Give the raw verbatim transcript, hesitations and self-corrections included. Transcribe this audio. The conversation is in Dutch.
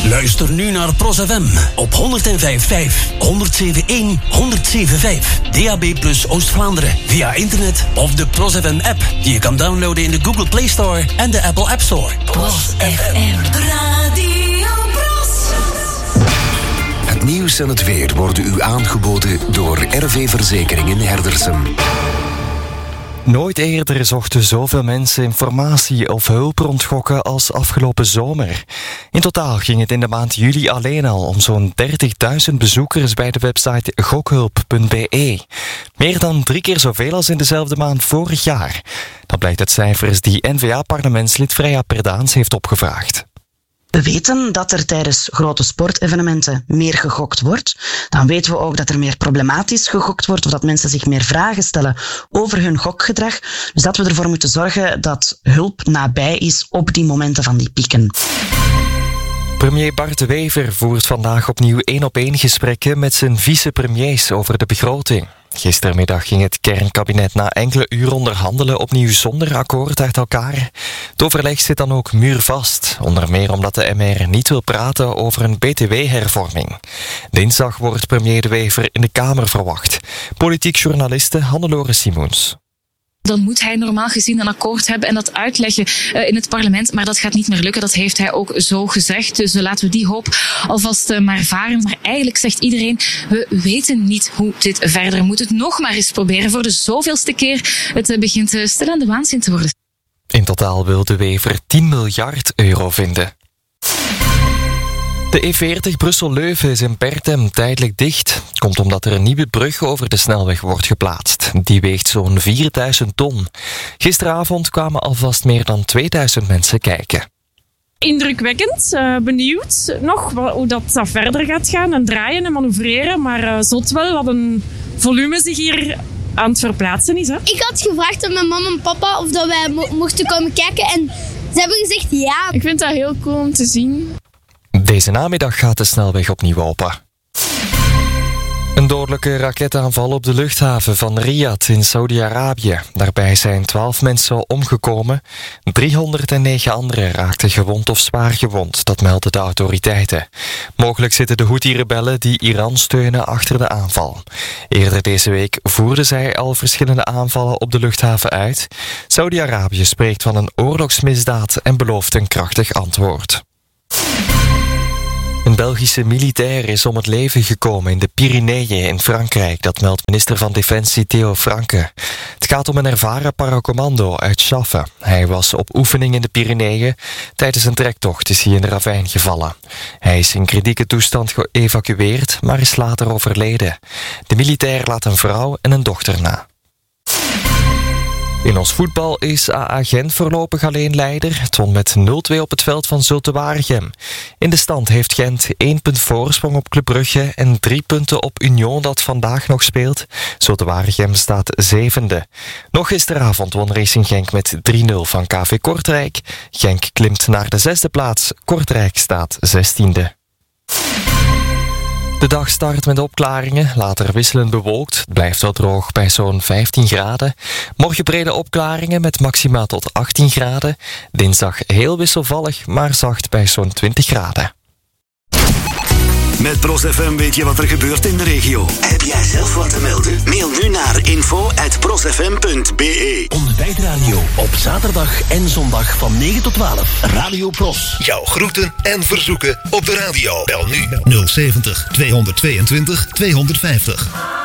Luister nu naar Pros F M op honderd vijf komma vijf, honderd zeven komma één, honderd zeven komma vijf. D A B plus Oost-Vlaanderen via internet of de Pros F M app die je kan downloaden in de Google Play Store en de Apple App Store. Pros F M Radio Pros. Het nieuws en het weer worden u aangeboden door R V Verzekering in Herdersum. Nooit eerder zochten zoveel mensen informatie of hulp rond gokken als afgelopen zomer. In totaal ging het in de maand juli alleen al om zo'n dertigduizend bezoekers bij de website gokhulp punt b e. Meer dan drie keer zoveel als in dezelfde maand vorig jaar. Dat blijkt uit cijfers die N V A-parlementslid Freya Perdaans heeft opgevraagd. We weten dat er tijdens grote sportevenementen meer gegokt wordt. Dan weten we ook dat er meer problematisch gegokt wordt of dat mensen zich meer vragen stellen over hun gokgedrag. Dus dat we ervoor moeten zorgen dat hulp nabij is op die momenten van die pieken. Premier Bart De Wever voert vandaag opnieuw één-op-één gesprekken met zijn vicepremiers over de begroting. Gistermiddag ging het kernkabinet na enkele uur onderhandelen opnieuw zonder akkoord uit elkaar. Het overleg zit dan ook muurvast, onder meer omdat de M R niet wil praten over een B T W-hervorming. Dinsdag wordt premier De Wever in de Kamer verwacht. Politiek journaliste Hannelore Simoens. Dan moet hij normaal gezien een akkoord hebben en dat uitleggen uh, in het parlement. Maar dat gaat niet meer lukken, dat heeft hij ook zo gezegd. Dus uh, laten we die hoop alvast uh, maar varen. Maar eigenlijk zegt iedereen, we weten niet hoe dit verder moet. Het nog maar eens proberen voor de zoveelste keer. Het uh, begint uh, stil aan de waanzin te worden. In totaal wil De Wever tien miljard euro vinden. De E veertig Brussel-Leuven is in Berchem tijdelijk dicht. Komt omdat er een nieuwe brug over de snelweg wordt geplaatst. Die weegt zo'n vierduizend ton. Gisteravond kwamen alvast meer dan tweeduizend mensen kijken. Indrukwekkend, uh, benieuwd nog hoe dat, dat verder gaat gaan en draaien en manoeuvreren. Maar uh, zot wel wat een volume zich hier aan het verplaatsen is. Hè? Ik had gevraagd aan mijn mama en papa of dat wij mo- mochten komen kijken en ze hebben gezegd ja. Ik vind dat heel cool om te zien. Deze namiddag gaat de snelweg opnieuw open. Een dodelijke raketaanval op de luchthaven van Riyadh in Saudi-Arabië. Daarbij zijn twaalf mensen omgekomen. driehonderdnegen anderen raakten gewond of zwaar gewond, dat melden de autoriteiten. Mogelijk zitten de Houthi-rebellen die Iran steunen achter de aanval. Eerder deze week voerden zij al verschillende aanvallen op de luchthaven uit. Saudi-Arabië spreekt van een oorlogsmisdaad en belooft een krachtig antwoord. Een Belgische militair is om het leven gekomen in de Pyreneeën in Frankrijk. Dat meldt minister van Defensie Theo Franke. Het gaat om een ervaren paracommando uit Chaffe. Hij was op oefening in de Pyreneeën. Tijdens een trektocht is hij in de ravijn gevallen. Hij is in kritieke toestand geëvacueerd, maar is later overleden. De militair laat een vrouw en een dochter na. In ons voetbal is A A Gent voorlopig alleen leider. Het won met nul twee op het veld van Zulte Waregem. In de stand heeft Gent één punt voorsprong op Club Brugge en drie punten op Union dat vandaag nog speelt. Zulte Waregem staat zevende. Nog gisteravond won Racing Genk met drie nul van K V Kortrijk. Genk klimt naar de zesde plaats. Kortrijk staat zestiende. De dag start met opklaringen, later wisselend bewolkt. Het blijft wel droog bij zo'n vijftien graden. Morgen brede opklaringen met maxima tot achttien graden. Dinsdag heel wisselvallig, maar zacht bij zo'n twintig graden. Met Pros F M weet je wat er gebeurt in de regio. Heb jij zelf wat te melden? Mail nu naar info at prosfm punt b e. Ontbijtradio op zaterdag en zondag van negen tot twaalf. Radio Pros. Jouw groeten en verzoeken op de radio. Bel nu nul zeventig tweehonderdtweeëntwintig tweehonderdvijftig.